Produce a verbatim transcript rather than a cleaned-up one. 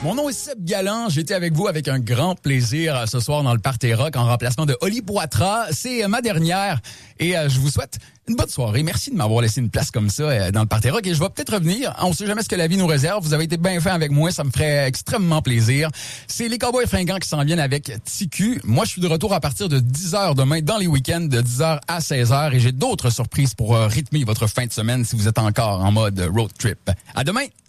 Mon nom est Seb Galland. J'étais avec vous avec un grand plaisir ce soir dans le Party Rock en remplacement de Oli Poitras. C'est ma dernière et je vous souhaite une bonne soirée. Merci de m'avoir laissé une place comme ça dans le Party Rock et je vais peut-être revenir. On sait jamais ce que la vie nous réserve. Vous avez été bien fin avec moi. Ça me ferait extrêmement plaisir. C'est les Cowboys Fringants qui s'en viennent avec T Q. Moi, je suis de retour à partir de dix heures demain dans les week-ends de dix heures à seize heures et j'ai d'autres surprises pour rythmer votre fin de semaine si vous êtes encore en mode road trip. À demain!